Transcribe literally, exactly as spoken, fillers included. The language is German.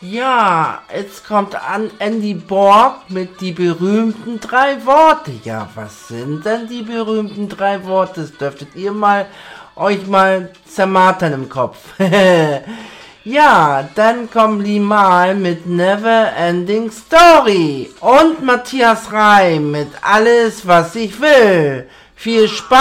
Ja, jetzt kommt an Andy Borg mit die berühmten drei Worte. Ja, was sind denn die berühmten drei Worte? Das dürftet ihr mal euch mal zermartern im Kopf. Ja, dann kommen Limal mit Never Ending Story und Matthias Reim mit Alles, was ich will. Viel Spaß!